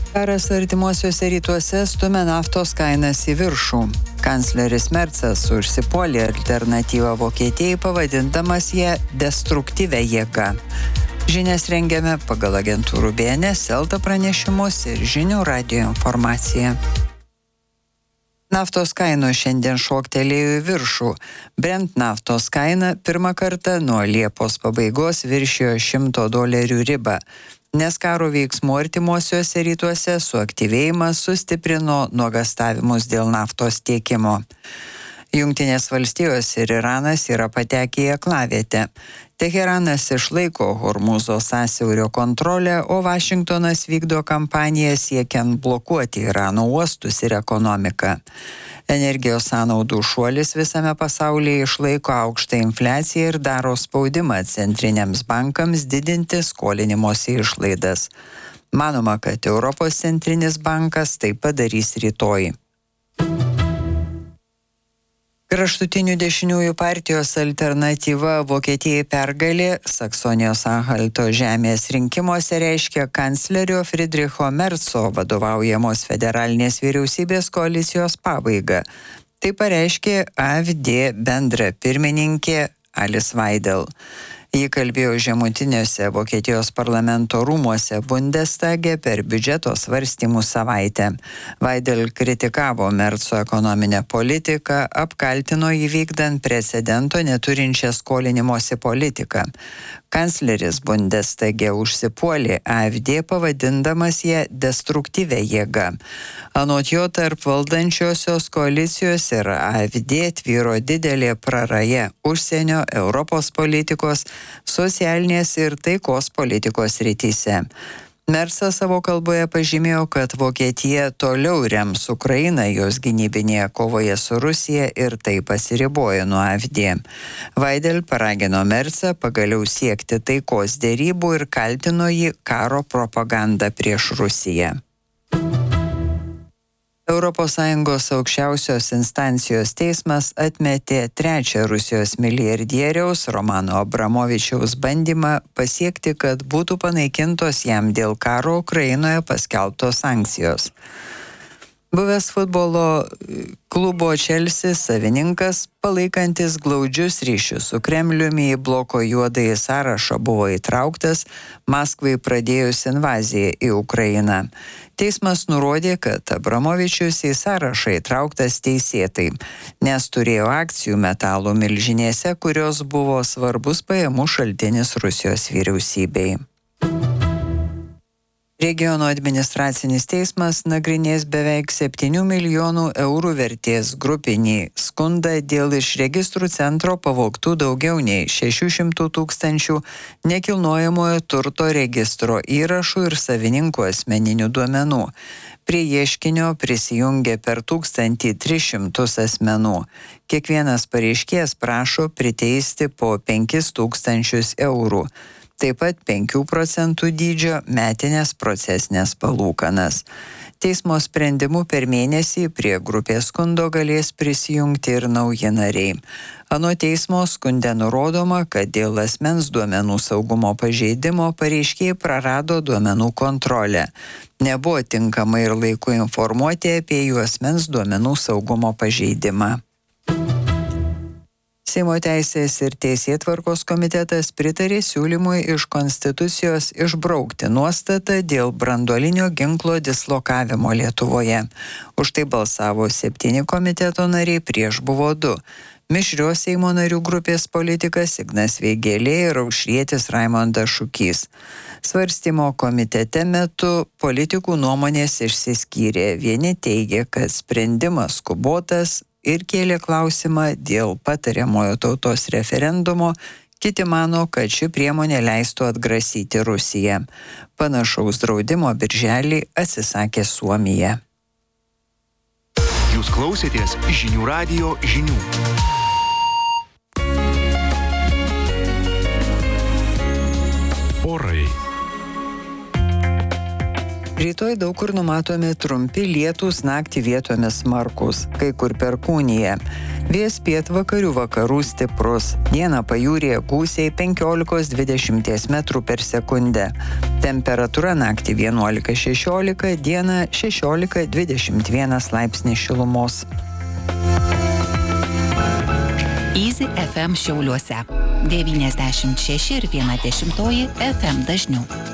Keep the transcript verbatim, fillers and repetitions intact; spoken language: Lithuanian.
Karas artimuosiuose rytuose stumia naftos kainas į viršų. Kancleris Mercas užsipuolė alternatyvą Vokietijai, pavadindamas ją destruktyvę jėgą. Žinias rengiame pagal agentūrų B N S, Elta pranešimus ir žinių radijo informaciją. Naftos kainos šiandien šoktelėjo į viršų. Brent naftos kaina pirmą kartą nuo Liepos pabaigos viršijo šimto dolerių ribą, nes karo veiksmų artimuosiuose rytuose suaktyvėjimas sustiprino nuogąstavimus dėl naftos tiekimo. Jungtinės valstijos ir Iranas yra patekę į aklavietę. Teheranas išlaiko Hormūzo sąsiaurio kontrolę, o Vašingtonas vykdo kampaniją siekiant blokuoti Irano uostus ir ekonomiką. Energijos sąnaudų šuolis visame pasaulyje išlaiko aukštą infliaciją ir daro spaudimą centriniams bankams didinti skolinimosi išlaidas. Manoma, kad Europos centrinis bankas tai padarys rytoj. Kraštutinių dešiniųjų partijos alternatyva Vokietijai pergalė Saksonijos Anhalto žemės rinkimuose reiškia kanclerio Friedricho Merco vadovaujamos federalinės vyriausybės koalicijos pabaigą. Tai pareiškė A F D bendra pirmininkė Alice Weidel. Ji kalbėjo žemutiniuose Vokietijos parlamento rūmuose Bundestage per biudžeto svarstymų savaitę. Weidel kritikavo Merco ekonominę politiką, apkaltino jį vykdant precedento neturinčią skolinimosi politiką. Kancleris Bundestage užsipuolė A F D, pavadindamas ją destruktyvę jėgą. Anot jo, tarp valdančiosios koalicijos ir A F D tvyro didelė praraja užsienio, Europos politikos, socialinės ir taikos politikos srityse. Mercas savo kalboje pažymėjo, kad Vokietija toliau rems Ukrainą jos gynybinėje kovoje su Rusija ir tai pasiribojo nuo A F D. Weidel paragino Mercą pagaliau siekti taikos derybų ir kaltino jį karo propagandą prieš Rusiją. Europos Sąjungos aukščiausios instancijos teismas atmetė trečią Rusijos milijardieriaus Romano Abramovičiaus bandymą pasiekti, kad būtų panaikintos jam dėl karo Ukrainoje paskelbtos sankcijos. Buvęs futbolo klubo Chelsea savininkas, palaikantis glaudžius ryšius su Kremliumi į bloko juodąjį sąrašą, buvo įtrauktas Maskvai pradėjus invaziją į Ukrainą. Teismas nurodė, kad Abramovičius į sąrašą įtrauktas teisėtai, nes turėjo akcijų metalų milžinėse, kurios buvo svarbus pajamų šaltinis Rusijos vyriausybei. Regiono administracinis teismas nagrinės beveik septynių milijonų eurų vertės grupinį skundą dėl iš registrų centro pavogtų daugiau nei šešių šimtų tūkstančių nekilnojamojo turto registro įrašų ir savininkų asmeninių duomenų. Prie ieškinio prisijungė per tūkstantį tris šimtus asmenų. Kiekvienas pareiškėjas prašo priteisti po penkis tūkstančius eurų. Taip pat penkių procentų dydžio metinės procesinės palūkanas. Teismo sprendimu per mėnesį prie grupės skundo galės prisijungti ir nauji nariai. Anot teismo skunde nurodoma, kad dėl asmens duomenų saugumo pažeidimo pareiškėjai prarado duomenų kontrolę. Nebuvo tinkamai ir laiku informuoti apie jų asmens duomenų saugumo pažeidimą. Seimo teisės ir teisėtvarkos komitetas pritarė siūlymui iš Konstitucijos išbraukti nuostatą dėl branduolinio ginklo dislokavimo Lietuvoje. Už tai balsavo septyni komiteto nariai, prieš buvo du. Mišrios Seimo narių grupės politikas Ignas Vėgėlė ir aušrietis Raimondas Šukys. Svarstymo komitete metu politikų nuomonės išsiskyrė. Vieni teigė, kad sprendimas skubotas, ir kėlė klausimą dėl patariamojo tautos referendumo, kiti mano, kad ši priemonė leistų atgrasyti Rusiją. Panašaus draudimo birželį atsisakė Suomija. Jūs klausėtės žinių radijo žinių. Orai. Rytoj daug kur numatomi trumpi lietūs, naktį vietomis smarkūs, kai kur perkūnija. Vėjas pietvakarių vakarų stiprus. Dieną pajūryje gūsiai penkiolika dvidešimt metrų per sekundę. Temperatūra naktį vienuolika šešiolika, dieną šešiolika dvidešimt vienas laipsnis šilumos. Easy F M Šiauliuose. devyniasdešimt šeši ir viena dešimtoji F M dažnių.